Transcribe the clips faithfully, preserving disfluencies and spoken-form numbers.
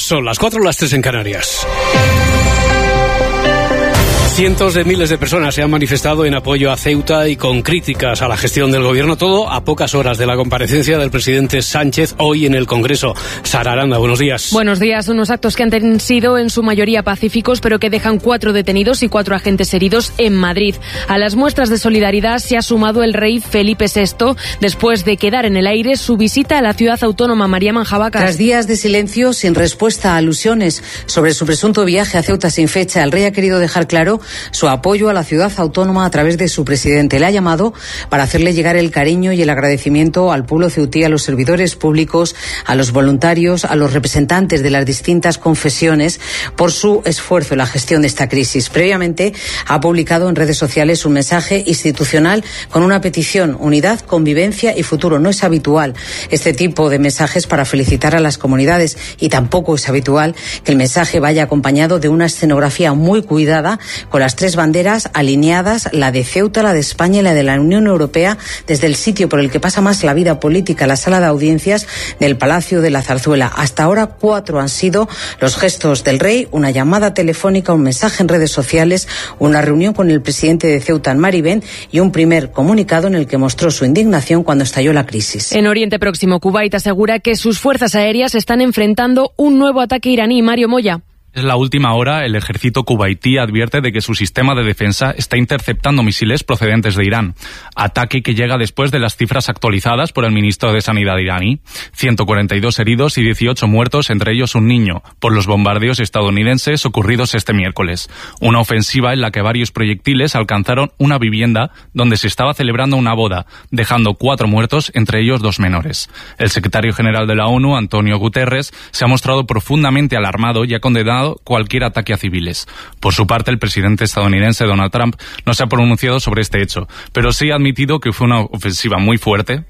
Son las cuatro, las tres en Canarias. Cientos de miles de personas se han manifestado en apoyo a Ceuta y con críticas a la gestión del gobierno, todo a pocas horas de la comparecencia del presidente Sánchez hoy en el Congreso. Sara Aranda, buenos días. Buenos días. Unos actos que han sido en su mayoría pacíficos, pero que dejan cuatro detenidos y cuatro agentes heridos en Madrid. A las muestras de solidaridad se ha sumado el rey Felipe sexto, después de quedar en el aire su visita a la ciudad autónoma. María Manjabacas. Tras días de silencio, sin respuesta a alusiones sobre su presunto viaje a Ceuta sin fecha, el rey ha querido dejar claro su apoyo a la ciudad autónoma a través de su presidente. Le ha llamado para hacerle llegar el cariño y el agradecimiento al pueblo ceutí, a los servidores públicos, a los voluntarios, a los representantes de las distintas confesiones por su esfuerzo en la gestión de esta crisis. Previamente ha publicado en redes sociales un mensaje institucional con una petición: unidad, convivencia y futuro. No es habitual este tipo de mensajes para felicitar a las comunidades, y tampoco es habitual que el mensaje vaya acompañado de una escenografía muy cuidada con las tres banderas alineadas, la de Ceuta, la de España y la de la Unión Europea, desde el sitio por el que pasa más la vida política, la sala de audiencias del Palacio de la Zarzuela. Hasta ahora cuatro han sido los gestos del rey: una llamada telefónica, un mensaje en redes sociales, una reunión con el presidente de Ceuta en Maribén y un primer comunicado en el que mostró su indignación cuando estalló la crisis. En Oriente Próximo, Kuwait asegura que sus fuerzas aéreas están enfrentando un nuevo ataque iraní. Mario Moya. Es la última hora. El ejército kuwaití advierte de que su sistema de defensa está interceptando misiles procedentes de Irán. Ataque que llega después de las cifras actualizadas por el ministro de Sanidad iraní. ciento cuarenta y dos heridos y dieciocho muertos, entre ellos un niño, por los bombardeos estadounidenses ocurridos este miércoles. Una ofensiva en la que varios proyectiles alcanzaron una vivienda donde se estaba celebrando una boda, dejando cuatro muertos, entre ellos dos menores. El secretario general de la ONU, Antonio Guterres, se ha mostrado profundamente alarmado y ha condenado cualquier ataque a civiles. Por su parte, el presidente estadounidense Donald Trump no se ha pronunciado sobre este hecho, pero sí ha admitido que fue una ofensiva muy fuerte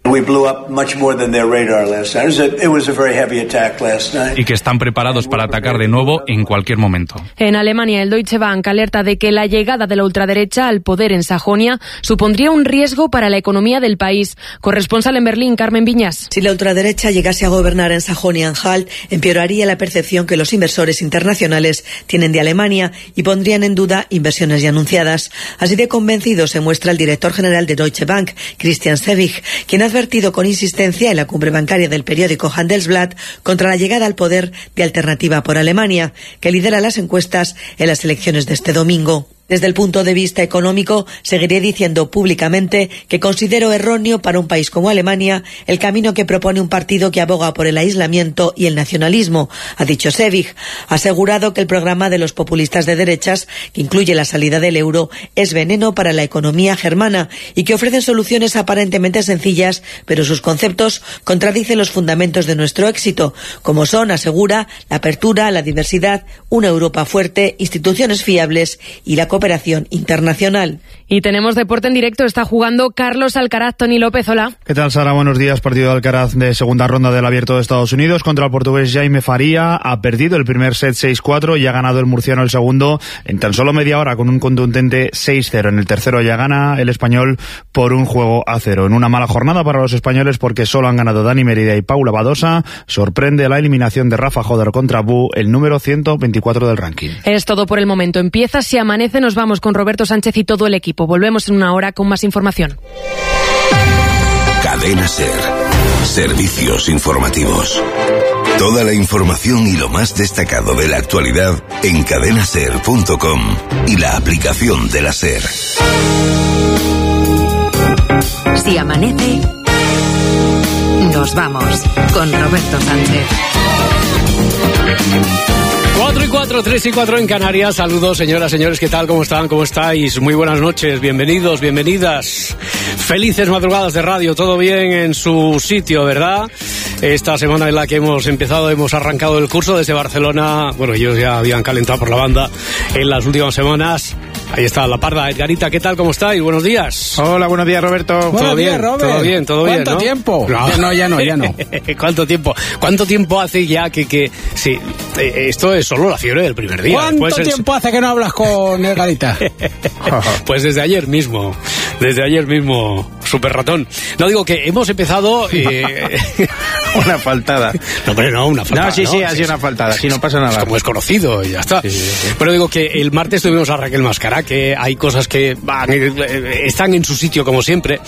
y que están preparados para atacar de nuevo en cualquier momento. En Alemania, el Deutsche Bank alerta de que la llegada de la ultraderecha al poder en Sajonia supondría un riesgo para la economía del país. Corresponsal en Berlín, Carmen Viñas. Si la ultraderecha llegase a gobernar en Sajonia-Anhalt, empeoraría la percepción que los inversores internacionales tienen de Alemania y pondrían en duda inversiones ya anunciadas. Así de convencido se muestra el director general de Deutsche Bank, Christian Sewing, quien ha advertido con insistencia en la cumbre bancaria del periódico Handelsblatt contra la llegada al poder de Alternativa por Alemania, que lidera las encuestas en las elecciones de este domingo. Desde el punto de vista económico, seguiré diciendo públicamente que considero erróneo para un país como Alemania el camino que propone un partido que aboga por el aislamiento y el nacionalismo, ha dicho Sewing. Ha asegurado que el programa de los populistas de derechas, que incluye la salida del euro, es veneno para la economía germana y que ofrecen soluciones aparentemente sencillas, pero sus conceptos contradicen los fundamentos de nuestro éxito, como son, asegura, la apertura, la diversidad, una Europa fuerte, instituciones fiables y la cooperación cooperación internacional. Y tenemos deporte en directo. Está jugando Carlos Alcaraz. Toni López, hola. ¿Qué tal, Sara? Buenos días. Partido de Alcaraz de segunda ronda del Abierto de Estados Unidos contra el portugués Jaime Faria. Ha perdido el primer set seis cuatro y ha ganado el murciano el segundo en tan solo media hora con un contundente seis cero. En el tercero ya gana el español por un juego a cero. En una mala jornada para los españoles porque solo han ganado Dani Merida y Paula Badosa. Sorprende la eliminación de Rafa Joder contra Bu, el número ciento veinticuatro del ranking. Es todo por el momento. Empieza Si Amanece. Nos vamos con Roberto Sánchez y todo el equipo. Volvemos en una hora con más información. Cadena SER. Servicios informativos. Toda la información y lo más destacado de la actualidad en cadena ser punto com y la aplicación de la SER. Si amanece, nos vamos con Roberto Sánchez. cuatro y cuatro, tres y cuatro en Canarias. Saludos, señoras, señores, ¿qué tal? ¿Cómo están? ¿Cómo estáis? Muy buenas noches, bienvenidos, bienvenidas. Felices madrugadas de radio, todo bien en su sitio, ¿verdad? Esta semana en la que hemos empezado, hemos arrancado el curso desde Barcelona. Bueno, ellos ya habían calentado por la banda en las últimas semanas. Ahí está La Parda. Edgarita, ¿qué tal? ¿Cómo estáis? Buenos días. Hola, buenos días, Roberto. ¿Todo buenos bien? días, Robert. ¿Todo bien? ¿Todo bien? ¿Cuánto ¿no? tiempo? No. Ya no, ya no, ya no. ¿Cuánto tiempo? ¿Cuánto tiempo hace ya que, que sí, eh, esto es solo la fiebre del primer día? ¿Cuánto Después tiempo es... hace que no hablas con Edgarita? Pues desde ayer mismo. Desde ayer mismo super ratón. No, digo que hemos empezado... Eh... una faltada. No, pero no, una faltada. No, sí, ¿no? sí, ha sido una faltada, sí, no pasa nada. Como es conocido y ya está. Sí, sí, sí. Pero digo que el martes tuvimos a Raquel Mascara, que hay cosas que van, están en su sitio como siempre.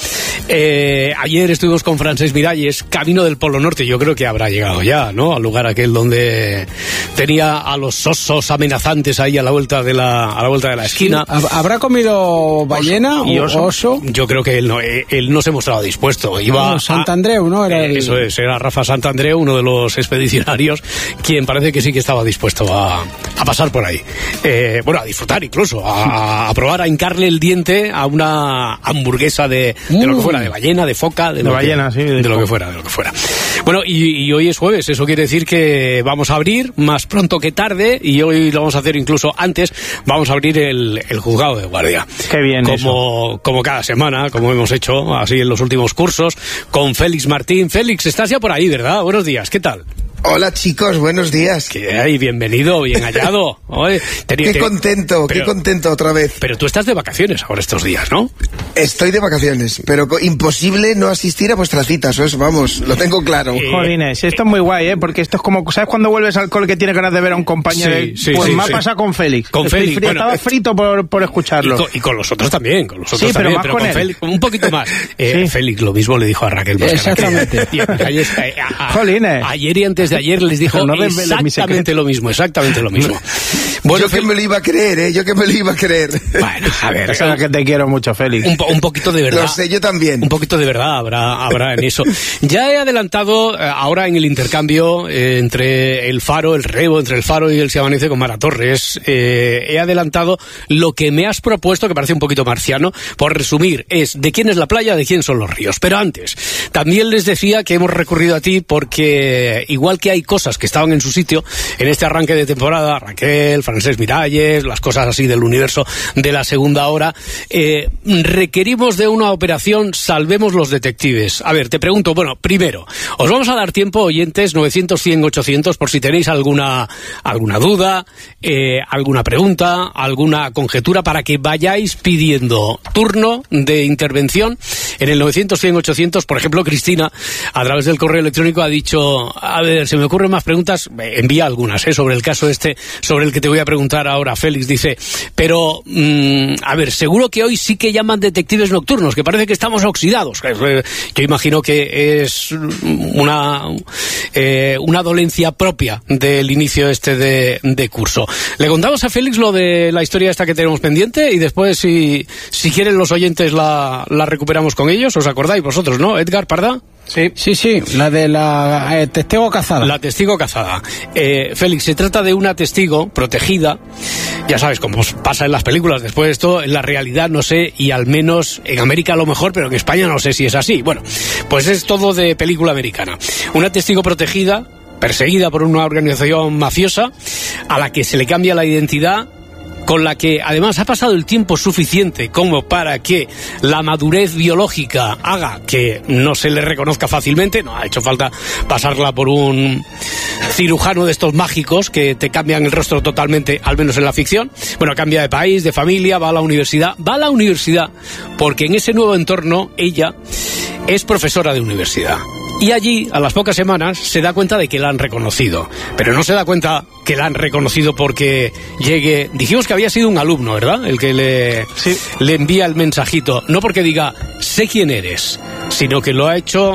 Eh, ayer estuvimos con Francesc Miralles, camino del Polo Norte. Yo creo que habrá llegado ya, ¿no? Al lugar aquel donde tenía a los osos amenazantes ahí a la vuelta de la, a la vuelta de la esquina. Sí. ¿Habrá comido ballena y o oso? oso? Yo creo que él no, él no se mostraba dispuesto. Iba no, Santandreu, ¿no? Era el... Eso es, era Rafa Santandreu, uno de los expedicionarios, quien parece que sí que estaba dispuesto a, a pasar por ahí. Eh, bueno, a disfrutar incluso, a, a probar, a hincarle el diente a una hamburguesa de, de lo que fuera, de ballena, de foca, de, de lo, ballena, que, sí, de, de lo que fuera, de lo que fuera. Bueno, y, y hoy es jueves, eso quiere decir que vamos a abrir más pronto que tarde, y hoy lo vamos a hacer incluso antes, vamos a abrir el, el juzgado de guardia. Qué bien como, eso. Como cada semana, como hemos hecho así en los últimos cursos, con Félix Martín. Félix, estás ya por ahí, ¿verdad? Buenos días, ¿qué tal? Hola chicos, buenos días. ¿Qué hay? Bienvenido, bien hallado. Oye, tenía, qué te... contento, pero, qué contento otra vez. Pero tú estás de vacaciones ahora estos días, ¿no? Estoy de vacaciones, pero imposible no asistir a vuestras citas, eso, vamos, lo tengo claro. Eh, Jolines, esto es muy guay, ¿eh? Porque esto es como, ¿sabes cuando vuelves al cole que tienes ganas de ver a un compañero? Sí, sí, pues sí, me sí. ha pasado con Félix. Con Estoy Félix. Frío, Bueno, estaba frito por, por escucharlo. Y con, y con los otros también, con los otros sí, también, pero, más pero con, con Félix, un poquito más. Eh, sí. Félix lo mismo le dijo a Raquel Mascara. Exactamente. Que, y, ayer, a, a, Jolines. Ayer y antes de ayer les dijo no exactamente lo mismo, exactamente lo mismo. Bueno, yo que me lo iba a creer, ¿eh? Yo que me lo iba a creer. Bueno, a ver. Sabes que te quiero mucho, Félix. Un, un poquito de verdad. Lo sé, yo también. Un poquito de verdad habrá, habrá en eso. Ya he adelantado eh, ahora en el intercambio eh, entre el Faro, el Rebo, entre el Faro y el Se Amanece con Mara Torres, eh, he adelantado lo que me has propuesto, que parece un poquito marciano, por resumir, es de quién es la playa, de quién son los ríos. Pero antes, también les decía que hemos recurrido a ti porque igual que hay cosas que estaban en su sitio, en este arranque de temporada, Raquel, Francesc Miralles, las cosas así del universo de la segunda hora, eh, requerimos de una operación Salvemos los Detectives. A ver, te pregunto, bueno, primero, os vamos a dar tiempo, oyentes, novecientos, cien, ochocientos, por si tenéis alguna, alguna duda, eh, alguna pregunta, alguna conjetura, para que vayáis pidiendo turno de intervención en el novecientos, cien, ochocientos. Por ejemplo, Cristina, a través del correo electrónico, ha dicho, a ver, se me ocurren más preguntas, envía algunas, ¿eh? Sobre el caso este, sobre el que te voy a preguntar ahora. Félix dice, pero, mmm, a ver, seguro que hoy sí que llaman detectives nocturnos, que parece que estamos oxidados. Yo imagino que es una, eh, una dolencia propia del inicio este de, de curso. Le contamos a Félix lo de la historia esta que tenemos pendiente y después, si, si quieren los oyentes, la, la recuperamos con ellos. ¿Os acordáis vosotros, no? Edgar Parda. Sí, sí, sí, la de la eh, testigo cazada. La testigo cazada. Eh, Félix, se trata de una testigo protegida. Ya sabes, como pasa en las películas, después de esto, en la realidad no sé, y al menos en América a lo mejor, pero en España no sé si es así. Bueno, pues es todo de película americana. Una testigo protegida, perseguida por una organización mafiosa, a la que se le cambia la identidad, con la que además ha pasado el tiempo suficiente como para que la madurez biológica haga que no se le reconozca fácilmente. No ha hecho falta pasarla por un cirujano de estos mágicos que te cambian el rostro totalmente, al menos en la ficción. Bueno, cambia de país, de familia, va a la universidad. Va a la universidad porque en ese nuevo entorno ella es profesora de universidad. Y allí, a las pocas semanas, se da cuenta de que la han reconocido. Pero no se da cuenta que la han reconocido porque llegue... Dijimos que había sido un alumno, ¿verdad? El que le, sí. le envía el mensajito. No porque diga, sé quién eres, sino que lo ha hecho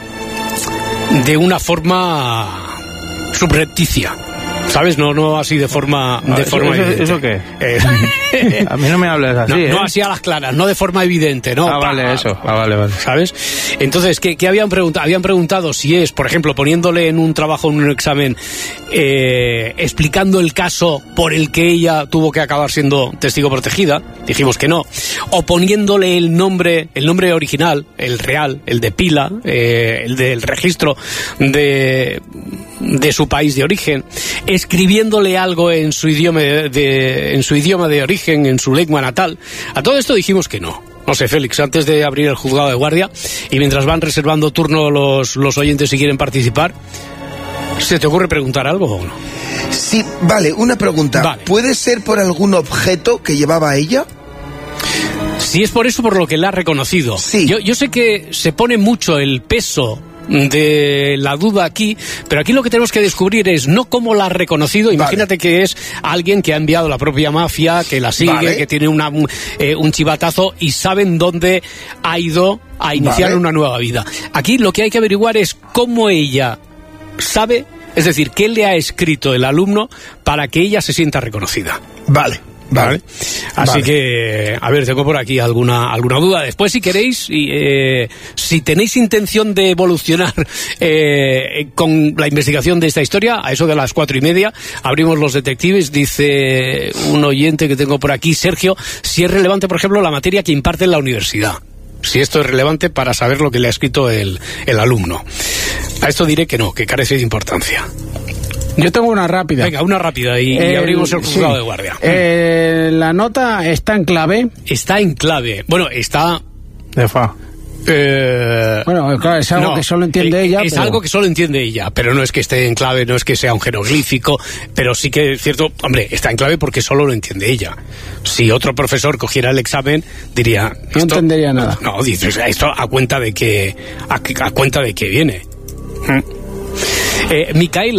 de una forma subrepticia. ¿Sabes? No, no así de forma, no, de eso, forma eso, evidente. ¿Eso qué? Eh, a mí no me hables así, no, ¿eh? No así a las claras, no de forma evidente, ¿no? Ah, vale, eso. Ah, vale, vale. ¿Sabes? Entonces, ¿qué, qué habían preguntado? Habían preguntado si es, por ejemplo, poniéndole en un trabajo, en un examen, eh, explicando el caso por el que ella tuvo que acabar siendo testigo protegida. Dijimos que no. O poniéndole el nombre, el nombre original, el real, el de pila, eh, el del registro de... de su país de origen, escribiéndole algo en su idioma de, de, en su idioma de origen, en su lengua natal. A todo esto dijimos que no. No sé, Félix, antes de abrir el juzgado de guardia y mientras van reservando turno los, los oyentes si quieren participar, ¿se te ocurre preguntar algo o no? Sí, vale, una pregunta. Vale. ¿Puede ser por algún objeto que llevaba ella? Si es por eso por lo que la ha reconocido. Sí. Yo, yo sé que se pone mucho el peso de la duda aquí, pero aquí lo que tenemos que descubrir es no cómo la ha reconocido. Imagínate vale. que es alguien que ha enviado la propia mafia, que la sigue, vale. que tiene una, un, eh, un chivatazo y saben dónde ha ido a iniciar vale. una nueva vida. Aquí lo que hay que averiguar es cómo ella sabe, es decir, qué le ha escrito el alumno para que ella se sienta reconocida. Vale. Vale. Así vale. que, a ver, tengo por aquí alguna alguna duda. Después, si queréis, y, eh, si tenéis intención de evolucionar eh, con la investigación de esta historia, a eso de las cuatro y media, abrimos los detectives. Dice un oyente que tengo por aquí, Sergio, si es relevante, por ejemplo, la materia que imparte en la universidad. Si esto es relevante para saber lo que le ha escrito el, el alumno. A esto diré que no, que carece de importancia. Yo tengo una rápida. Venga, una rápida y, eh, y abrimos el juzgado sí. de guardia. Eh, la nota está en clave. Está en clave. Bueno, está... De fa. Eh, bueno, claro, es algo no, que solo entiende eh, ella. Es pero... algo que solo entiende ella, pero no es que esté en clave, no es que sea un jeroglífico, pero sí que es cierto, hombre, está en clave porque solo lo entiende ella. Si otro profesor cogiera el examen, diría... No esto, entendería nada. No, dices, esto a cuenta de que, a, a cuenta de que viene. ¿Mm? Eh, Micaela